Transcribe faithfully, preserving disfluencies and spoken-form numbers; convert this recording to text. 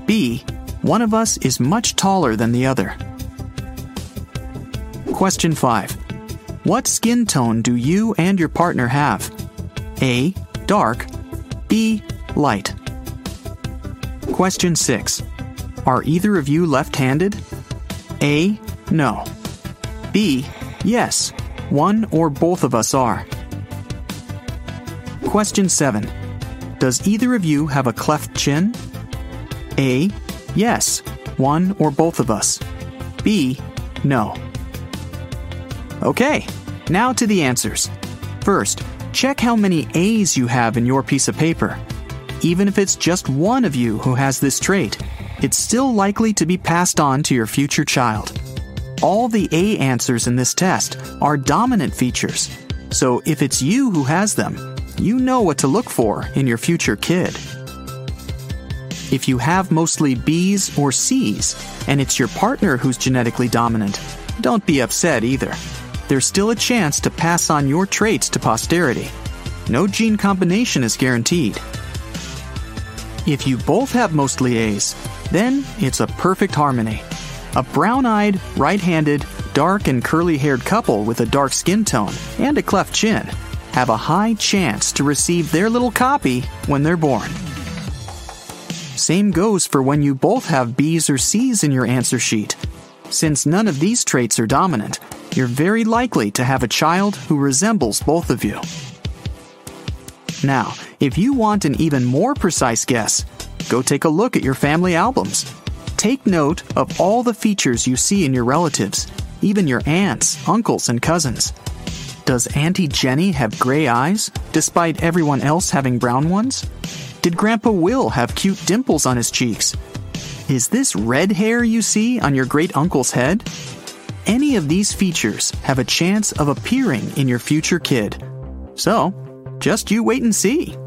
B. One of us is much taller than the other. Question five. What skin tone do you and your partner have? A. Dark. B. Light. Question six. Are either of you left-handed? A. No. B. Yes. One or both of us are. Question seven. Does either of you have a cleft chin? A. Yes. One or both of us. B. No. Okay, now to the answers. First, check how many A's you have in your piece of paper. Even if it's just one of you who has this trait, it's still likely to be passed on to your future child. All the A answers in this test are dominant features, so if it's you who has them, you know what to look for in your future kid. If you have mostly B's or C's, and it's your partner who's genetically dominant, don't be upset either. There's still a chance to pass on your traits to posterity. No gene combination is guaranteed. If you both have mostly A's, then it's a perfect harmony. A brown-eyed, right-handed, dark and curly-haired couple with a dark skin tone and a cleft chin have a high chance to receive their little copy when they're born. Same goes for when you both have B's or C's in your answer sheet. Since none of these traits are dominant, you're very likely to have a child who resembles both of you. Now, if you want an even more precise guess, go take a look at your family albums. Take note of all the features you see in your relatives, even your aunts, uncles, and cousins. Does Auntie Jenny have gray eyes, despite everyone else having brown ones? Did Grandpa Will have cute dimples on his cheeks? Is this red hair you see on your great-uncle's head? Any of these features have a chance of appearing in your future kid. So, just you wait and see.